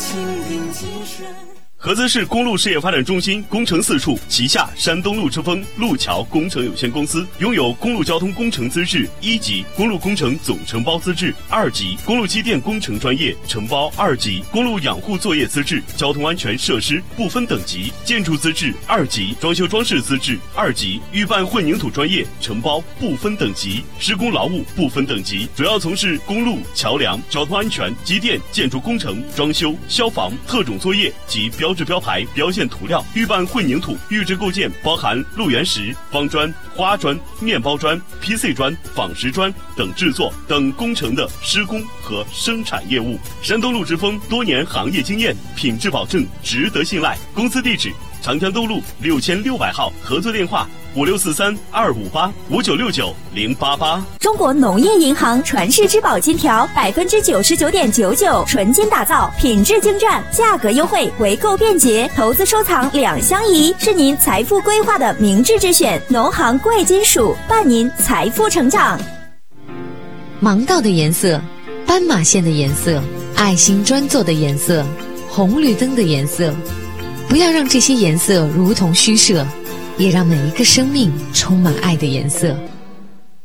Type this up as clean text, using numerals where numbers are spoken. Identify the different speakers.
Speaker 1: 菏泽市公路事业发展中心工程4处旗下山东路之风路桥工程有限公司拥有公路交通工程资质1级、公路工程总承包资质2级、公路机电工程专业承包2级、公路养护作业资质、交通安全设施不分等级、建筑资质2级、装修装饰资质2级、预拌混凝土专业承包不分等级、施工劳务不分等级，主要从事公路、桥梁、交通安全、机电、建筑工程、装修、消防、特种作业及标志标牌、标线涂料、预拌混凝土、预制构件包含路缘石、方砖、花砖、面包砖、PC 砖、仿石砖等制作等工程的施工和生产业务。山东路之风多年行业经验，品质保证，值得信赖。公司地址：长江东路6600号，合作电话56432585969088。
Speaker 2: 中国农业银行传世之宝金条，99.99%纯金打造，品质精湛，价格优惠，回购便捷，投资收藏两相宜，是您财富规划的明智之选。农行贵金属伴您财富成长。
Speaker 3: 盲道的颜色，斑马线的颜色，爱心专座的颜色，红绿灯的颜色，不要让这些颜色如同虚设，也让每一个生命充满爱的颜色。